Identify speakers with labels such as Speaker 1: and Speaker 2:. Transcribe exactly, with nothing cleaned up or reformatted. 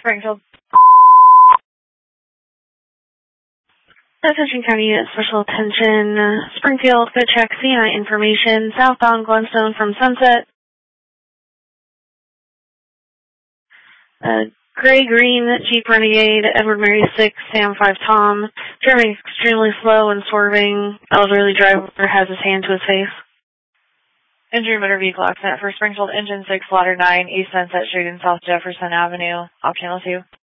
Speaker 1: Springfield.
Speaker 2: Attention County Unit Special Attention. Springfield, good check, C I information. Southbound Glenstone from Sunset. Uh, Gray-green Jeep Renegade, Edward Mary six, Sam five Tom. Driving extremely slow and swerving. Elderly driver has his hand to his face.
Speaker 1: Injured motor vehicle accident for Springfield Engine six, Slaughter nine, East Sunset Street and South Jefferson Avenue. I'll channel two.